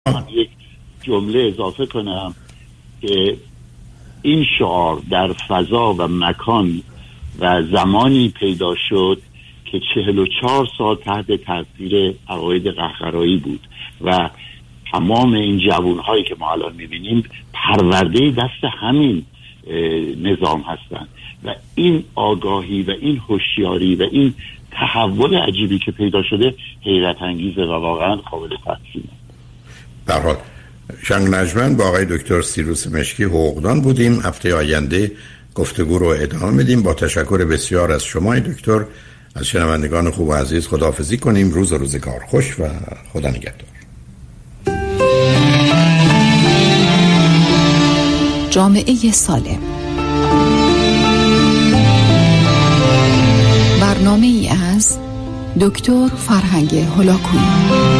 یک جمله اضافه کنم که این شعار در فضا و مکان و زمانی پیدا شد که 44 سال تحت تاثیر عقاید قهقرایی بود و تمام این جوانهایی که ما الان میبینیم پرورده دست همین نظام هستند و این آگاهی و این هوشیاری و این تحول عجیبی که پیدا شده حیرت انگیزه و واقعا قابل تحسینه. به هر حال شنگنجمن با آقای دکتر سیروس مشکی حقوقدان بودیم. هفته آینده گفتگو رو ادامه میدیم. با تشکر بسیار از شما دکتر. از شنوندگان خوب و عزیز خداحافظی کنیم. روزگار خوش و خدا نگهدار. جامعه سالم، برنامه ای از دکتر فرهنگ هولاکویی.